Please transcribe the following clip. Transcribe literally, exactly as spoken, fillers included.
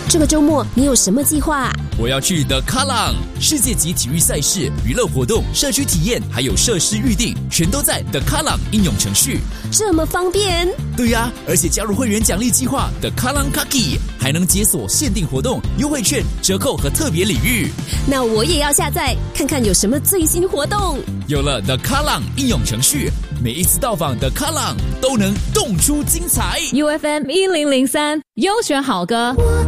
这个周末你有什么计划？ 我要去的卡朗世界级体育赛事、娱乐活动、社区体验，还有设施预定，全都在的卡朗应用程序。 这么方便？ 对呀、啊，而且加入会员奖励计划的卡朗卡基，还能解锁限定活动、优惠券、折扣和特别礼遇。 那我也要下载看看有什么最新活动。 有了的卡朗应用程序，每一次到访的卡朗都能动出精彩。 U F M 一零零三优选好歌。 我